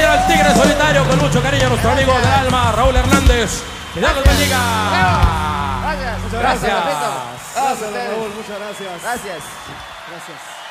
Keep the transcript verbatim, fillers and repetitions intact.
despedir al tigre solitario con mucho cariño, nuestro amigo del alma, Raúl Hernández. Que Dios los bendiga. Gracias. Muchas Gracias. gracias. Gracias, Raúl. Muchas gracias. Gracias. Gracias.